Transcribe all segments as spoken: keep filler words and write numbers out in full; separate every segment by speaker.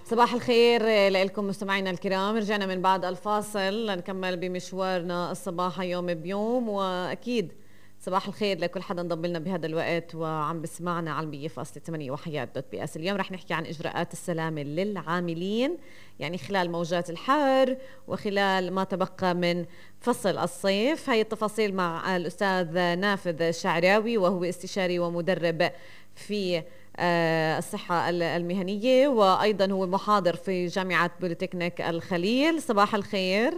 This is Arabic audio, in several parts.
Speaker 1: صباح الخير لكم مستمعينا الكرام. رجعنا من بعد الفاصل لنكمل بمشوارنا الصباح يوم بيوم، واكيد صباح الخير لكل حدا انضم لنا بهذا الوقت وعم بسمعنا على مية فاصلة ثمانية وحياة دوت بي اس. اليوم رح نحكي عن اجراءات السلامه للعاملين، يعني خلال موجات الحر وخلال ما تبقى من فصل الصيف. هاي التفاصيل مع الاستاذ نافذ شعراوي، وهو استشاري ومدرب في الصحة المهنية، وأيضا هو محاضر في جامعة بوليتكنيك الخليل. صباح الخير.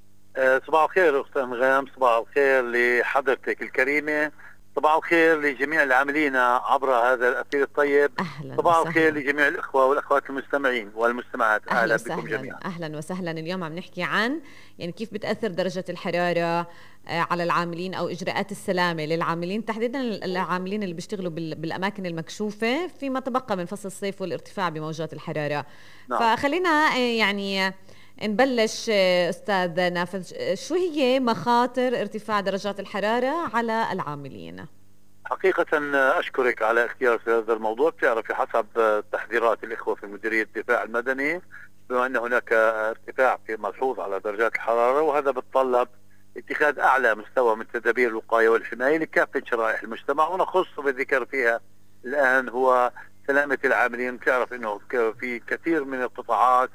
Speaker 2: صباح الخير أختي أنغام، صباح الخير لحضرتك الكريمة، صباح الخير لجميع العاملين عبر هذا الأثير الطيب.
Speaker 1: أهلا
Speaker 2: صباح
Speaker 1: وسهلا.
Speaker 2: الخير لجميع الإخوة والأخوات المستمعين والمستمعات. أهلا,
Speaker 1: أهلا
Speaker 2: بكم جميعا.
Speaker 1: أهلا وسهلا. اليوم عم نحكي عن يعني كيف بتأثر درجة الحرارة على العاملين، أو إجراءات السلامة للعاملين، تحديدا العاملين اللي بيشتغلوا بالأماكن المكشوفة فيما تبقى من فصل الصيف والارتفاع بموجات الحرارة. نعم. فخلينا يعني نبلش أستاذ نافذ، شو هي مخاطر ارتفاع درجات الحرارة على العاملين؟
Speaker 2: حقيقة أشكرك على اختيار هذا الموضوع. بتعرفي حسب تحذيرات الإخوة في مديرية الدفاع المدني، بما أن هناك ارتفاع في ملحوظ على درجات الحرارة، وهذا بتطلب اتخاذ أعلى مستوى من تدابير الوقاية والحماية لكافة شرائح المجتمع، ونخص بالذكر فيها الآن هو سلامة العاملين. بتعرف أنه في كثير من القطاعات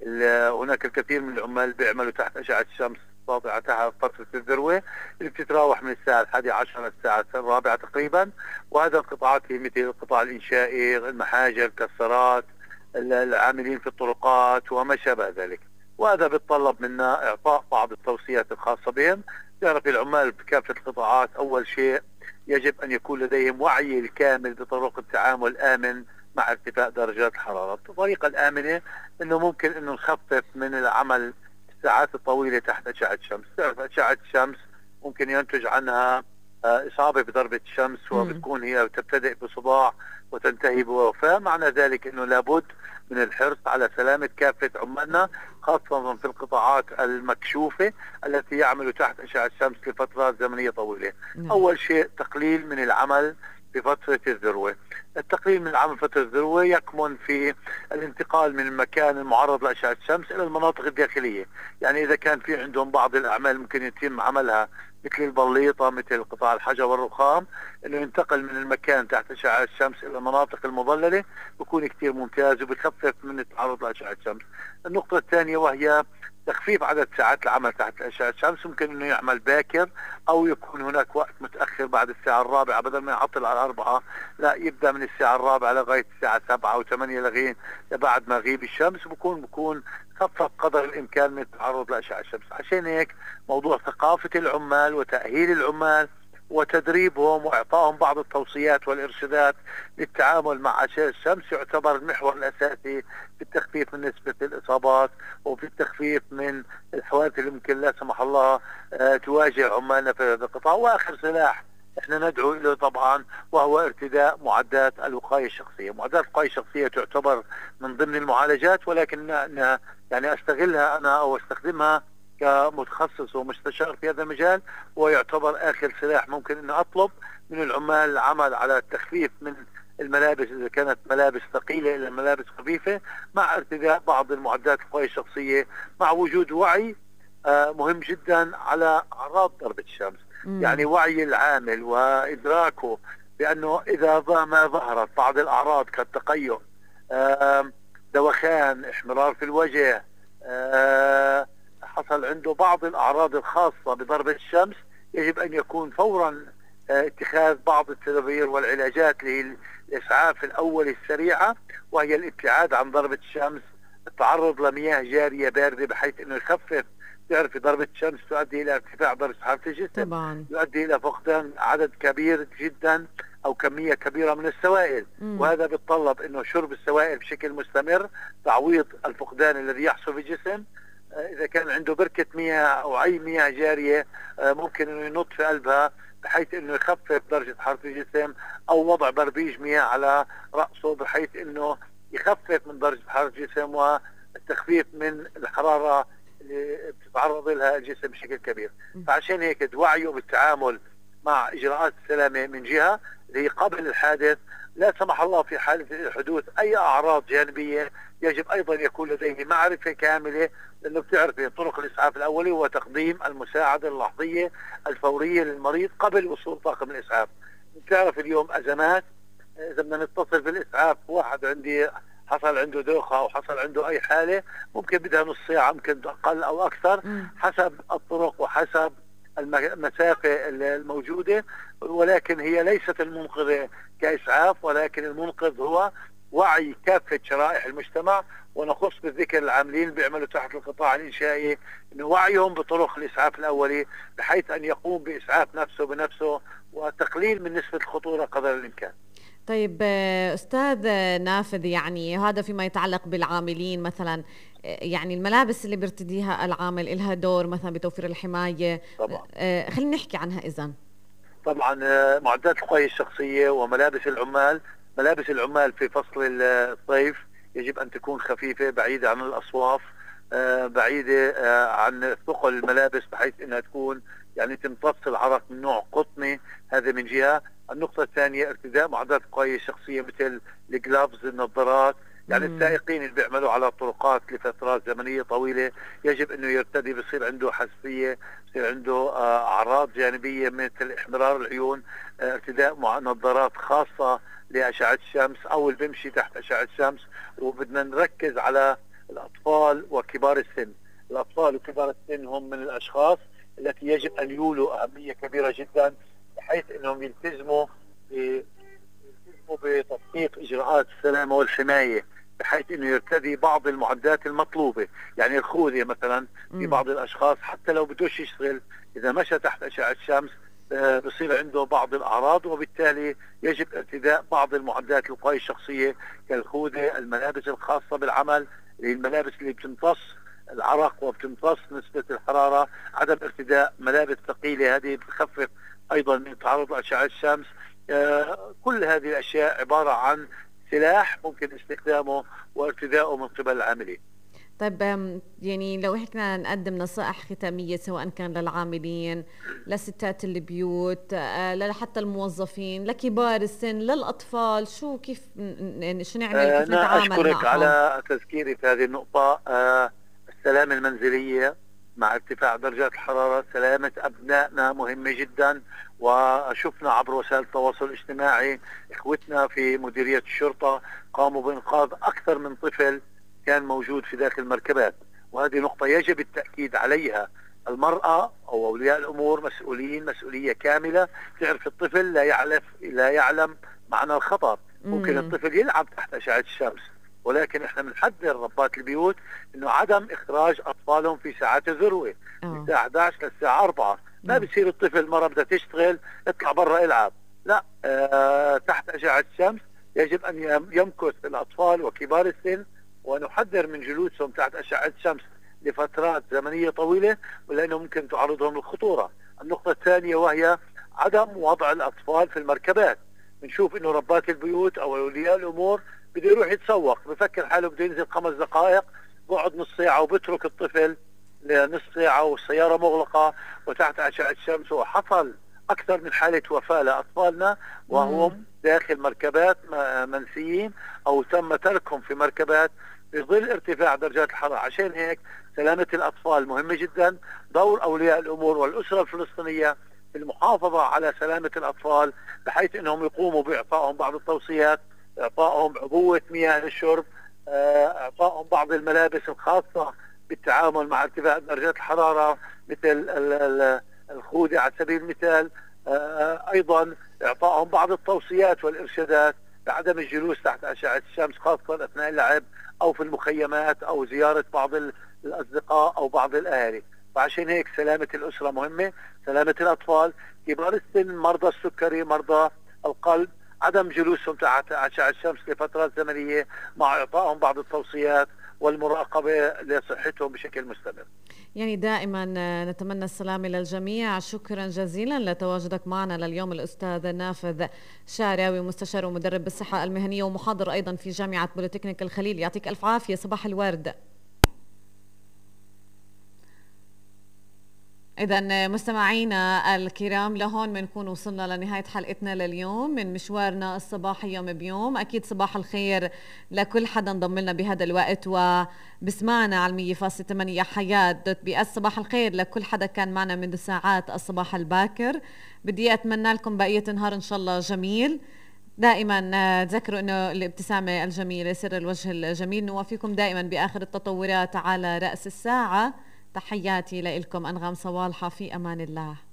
Speaker 2: هناك الكثير من العمال بيعملوا تحت أشعة الشمس ساطعة تحت فترة الذروة اللي بتتراوح من الساعة الحادية عشر للساعة الرابعة تقريبا، وهذا القطاعات هي مثل القطاع الإنشائي، المحاجر، الكسرات، العاملين في الطرقات وما شابه ذلك. وهذا بيتطلب منا إعطاء بعض التوصيات الخاصة بهم. تعرف العمال بكافة القطاعات أول شيء يجب أن يكون لديهم وعي الكامل بطرق التعامل الآمن مع ارتفاع درجات الحرارة. الطريقة الآمنة أنه ممكن أنه نخفف من العمل الساعات الطويلة تحت أشعة الشمس. تعرف أشعة الشمس ممكن ينتج عنها إصابة بضربة الشمس، وبتكون هي تبتدئ بصداع وتنتهي بوفاة. معنى ذلك أنه لابد من الحرص على سلامة كافة عمالنا، خاصة في القطاعات المكشوفة التي يعملوا تحت أشعة الشمس لفترات زمنية طويلة. نعم. أول شيء تقليل من العمل في فترة الذروة. التقليل من العمل فترة الذروة يكمن في الانتقال من المكان المعرض لأشعة الشمس إلى المناطق الداخلية. يعني إذا كان في عندهم بعض الأعمال ممكن يتم عملها مثل البليطة، مثل قطاع الحجر والرخام، إنه ينتقل من المكان تحت أشعة الشمس إلى المناطق المظللة، بيكون كتير ممتاز وبتخفف من التعرض لأشعة الشمس. النقطة الثانية وهي تخفيف عدد ساعات العمل تحت أشعة الشمس. ممكن انه يعمل باكر او يكون هناك وقت متأخر بعد الساعة الرابعة، بدل ما يعطل على أربعة لا يبدأ من الساعة الرابعة لغاية الساعة سبعة أو ثمانية لغاية بعد مغيب الشمس، بكون بكون خفف قدر الإمكان من التعرض لأشعة الشمس. عشان هيك موضوع ثقافة العمال وتأهيل العمال وتدريبهم وإعطائهم بعض التوصيات والإرشادات للتعامل مع أشعة الشمس يعتبر المحور الأساسي في التخفيف من نسبة الإصابات وفي التخفيف من الحوادث اللي ممكن لا سمح الله تواجه عمالنا في هذا القطاع. وآخر سلاح احنا ندعو له طبعا وهو ارتداء معدات الوقاية الشخصية. معدات الوقاية الشخصية تعتبر من ضمن المعالجات، ولكن يعني استغلها أنا أو استخدمها كمتخصص ومستشار في هذا المجال، ويعتبر آخر سلاح ممكن أن أطلب من العمال العمل على التخفيف من الملابس إذا كانت ملابس ثقيلة إلى ملابس خفيفة، مع ارتداء بعض المعدات الوقاية الشخصية، مع وجود وعي آه مهم جدا على أعراض ضربة الشمس. مم. يعني وعي العامل وإدراكه بأنه إذا ما ظهرت بعض الأعراض كالتقيؤ، آه دوخان، احمرار في الوجه، آه حصل عنده بعض الأعراض الخاصة بضربة الشمس، يجب أن يكون فورا اتخاذ بعض التدابير والعلاجات للإسعاف الأولي السريعة، وهي الابتعاد عن ضربة الشمس، التعرض لمياه جارية باردة بحيث أنه يخفف. تعرف ضربة الشمس تؤدي إلى ارتفاع درجة حرارة الجسم طبعا. يؤدي إلى فقدان عدد كبير جدا أو كمية كبيرة من السوائل. مم. وهذا بيتطلب أنه شرب السوائل بشكل مستمر، تعويض الفقدان الذي يحصل في الجسم. إذا كان عنده بركة مياه أو أي مياه جارية ممكن أنه ينط في قلبها بحيث أنه يخفف درجة حرارة الجسم، أو وضع بربيج مياه على رأسه بحيث أنه يخفف من درجة حرارة الجسم والتخفيف من الحرارة اللي بتتعرض لها الجسم بشكل كبير. فعشان هيك وعيه بالتعامل مع إجراءات السلامة من جهة اللي هي قبل الحادث. لا سمح الله في حالة حدوث أي أعراض جانبية يجب أيضا يكون لديه معرفة كاملة، لأنه بتعرفي طرق الإسعاف الأولي هو تقديم المساعدة اللحظية الفورية للمريض قبل وصول طاقم الإسعاف. بتعرف اليوم أزمات، إذا بدنا نتصل بالإسعاف واحد عندي حصل عنده دوخة أو حصل عنده أي حالة ممكن بدها نص ساعة، ممكن أقل أو أكثر حسب الطرق وحسب المسافة الموجودة، ولكن هي ليست المنقذة كإسعاف، ولكن المنقذ هو وعي كافة شرائح المجتمع، ونخص بالذكر العاملين اللي بيعملوا تحت القطاع الإنشائي إنه وعيهم بطرق الإسعاف الأولي بحيث أن يقوم بإسعاف نفسه بنفسه وتقليل من نسبة الخطورة قدر الإمكان.
Speaker 1: طيب أستاذ نافذ، يعني هذا فيما يتعلق بالعاملين مثلا، يعني الملابس اللي بيرتديها العامل إلها دور مثلا بتوفير الحماية؟
Speaker 2: طبعا
Speaker 1: خلينا نحكي عنها. إذن
Speaker 2: طبعا معدات الوقاية الشخصية وملابس العمال. ملابس العمال في فصل الصيف يجب أن تكون خفيفة، بعيدة عن الأصواف، بعيدة عن ثقل الملابس بحيث أنها تكون يعني تمتص العرق من نوع قطني. هذا من جهة. النقطة الثانية ارتداء معدات الوقاية الشخصية مثل الجلافز، النظارات. يعني مم. السائقين اللي بيعملوا على الطرقات لفترات زمنية طويلة يجب انه يرتدي، بصير عنده حساسية، بصير عنده اعراض جانبية مثل احمرار العيون، ارتداء نظارات خاصة لأشعة الشمس او اللي بيمشي تحت أشعة الشمس. وبدنا نركز على الأطفال وكبار السن. الأطفال وكبار السن هم من الأشخاص التي يجب أن يولوا أهمية كبيرة جدا بحيث أنهم يلتزموا بتطبيق إجراءات السلامة والحماية، بحيث أنه يرتدي بعض المعدات المطلوبة. يعني الخوذة مثلا في بعض الأشخاص حتى لو بدوش يشتغل إذا مشى تحت أشعة الشمس آه بصير عنده بعض الأعراض، وبالتالي يجب ارتداء بعض المعدات الوقاية الشخصية كالخوذة، الملابس الخاصة بالعمل اللي الملابس اللي بتمتص العرق وبتمتص نسبة الحرارة. عدم ارتداء ملابس ثقيلة هذه بتخفف أيضا من تعرض لأشعة الشمس. آه كل هذه الأشياء عبارة عن سلاح ممكن استخدامه وارتداؤه من قبل العاملين.
Speaker 1: طيب يعني لو احنا نقدم نصائح ختامية سواء كان للعاملين، لستات البيوت، حتى الموظفين، لكبار السن، للأطفال، شو كيف شو نعمل
Speaker 2: آه
Speaker 1: كيف نتعامل معهم؟
Speaker 2: أشكرك على تذكيري في هذه النقطة. آه السلامة المنزلية مع ارتفاع درجات الحرارة، سلامة أبنائنا مهمة جدا. وشفنا عبر وسائل التواصل الاجتماعي إخوتنا في مديرية الشرطة قاموا بإنقاذ أكثر من طفل كان موجود في داخل المركبات، وهذه نقطة يجب التأكيد عليها. المرأة أو أولياء الأمور مسؤولين مسؤولية كاملة. تعرف الطفل لا يعرف لا يعلم معنى الخطر. ممكن الطفل يلعب تحت أشعة الشمس، ولكن احنا بنحذر ربات البيوت انه عدم اخراج اطفالهم في ساعات الذروه من الساعه احد عشر للساعه أربعة. ما بصير الطفل المرة بدها تشتغل اطلع برا العب، لا. اه تحت اشعه الشمس يجب ان يمكث الاطفال وكبار السن، ونحذر من جلوسهم تحت اشعه الشمس لفترات زمنيه طويله، ولانه ممكن تعرضهم للخطوره. النقطه الثانيه وهي عدم وضع الاطفال في المركبات. بنشوف انه ربات البيوت او اولياء الامور بده يروح يتسوق، بفكر حاله بده ينزل خمس دقائق، بقعد نص ساعة وبترك الطفل لنص ساعة والسيارة مغلقة وتحت أشعة الشمس. وحصل أكثر من حالة وفاة لأطفالنا وهم داخل مركبات منسيين أو تم تركهم في مركبات بظل ارتفاع درجات الحرارة. عشان هيك سلامة الأطفال مهمة جدا. دور أولياء الأمور والأسرة الفلسطينية في المحافظة على سلامة الأطفال بحيث أنهم يقوموا بإعطائهم بعض التوصيات، إعطائهم عبوة مياه للشرب، إعطائهم بعض الملابس الخاصة بالتعامل مع ارتفاع درجات الحرارة مثل الخوذة على سبيل المثال. أيضا إعطائهم بعض التوصيات والإرشادات بعدم الجلوس تحت أشعة الشمس خاصة أثناء اللعب أو في المخيمات أو زيارة بعض الأصدقاء أو بعض الأهالي. وعشان هيك سلامة الأسرة مهمة، سلامة الأطفال، كبار السن، مرضى السكري، مرضى القلب، عدم جلوسهم تحت أشعة الشمس لفترات زمنية مع إعطائهم بعض التوصيات والمراقبة لصحتهم بشكل مستمر.
Speaker 1: يعني دائما نتمنى السلامة للجميع. شكرا جزيلا لتواجدك معنا لليوم الأستاذ نافذ شعراوي، مستشار ومدرب بالصحة المهنية ومحاضر أيضا في جامعة بوليتكنيك الخليل. يعطيك ألف عافية، صباح الورد. إذا مستمعينا الكرام، لهون بنكون وصلنا لنهاية حلقتنا لليوم من مشوارنا الصباحي يوم بيوم. أكيد صباح الخير لكل حدا انضم لنا بهذا الوقت وبسمعنا على مية فاصلة ثمانية حياة دوت بي اس. صباح الخير لكل حدا كان معنا منذ ساعات الصباح الباكر. بدي أتمنى لكم بقية نهار إن شاء الله جميل. دائما تذكروا انه الابتسامة الجميلة سر الوجه الجميل. نوافيكم دائما بآخر التطورات على رأس الساعة. تحياتي لكم، أنغام صوالحة، في أمان الله.